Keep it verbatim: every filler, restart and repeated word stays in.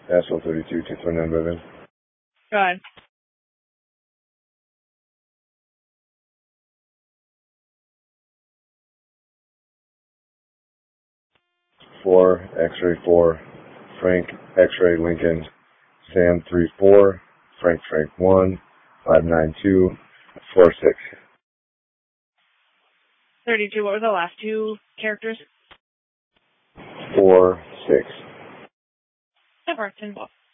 Asshole thirty-two, two twenty-nine, Bevan. Go ahead. four, X-ray four, Frank, X-ray Lincoln, Sam three four, Frank Frank one, five nine two, four six. thirty-two, what were the last two characters? four six. That worked in both.